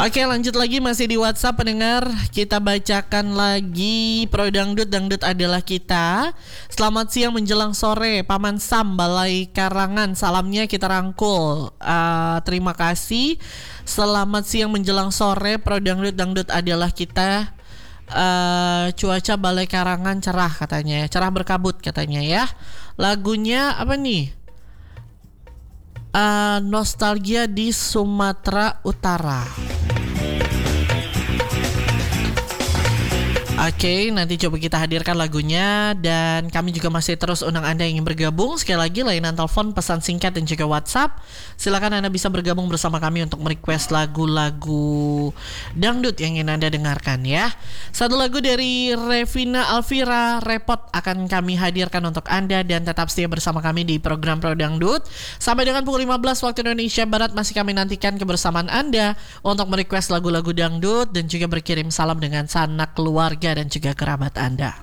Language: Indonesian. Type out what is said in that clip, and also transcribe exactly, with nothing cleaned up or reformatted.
Oke, lanjut lagi masih di WhatsApp pendengar. Kita bacakan lagi Pro Dangdut, Dangdut adalah kita. Selamat siang menjelang sore, Paman Sam, Balai Karangan. Salamnya kita rangkul. Uh, terima kasih. Selamat siang menjelang sore, Pro Dangdut, Dangdut adalah kita. Uh, cuaca Balai Karangan cerah katanya, cerah berkabut katanya ya. Lagunya apa nih? Uh, nostalgia di Sumatera Utara. Oke, okay, nanti coba kita hadirkan lagunya. Dan kami juga masih terus undang Anda yang ingin bergabung. Sekali lagi layanan telepon, pesan singkat dan juga WhatsApp. Silakan Anda bisa bergabung bersama kami untuk merequest lagu-lagu dangdut yang ingin Anda dengarkan ya. Satu lagu dari Revina Alvira, Repot, akan kami hadirkan untuk Anda. Dan tetap setia bersama kami di program Pro Dangdut sampai dengan pukul lima belas waktu Indonesia Barat. Masih kami nantikan kebersamaan Anda untuk merequest lagu-lagu dangdut dan juga berkirim salam dengan sanak keluarga dan juga kerabat Anda.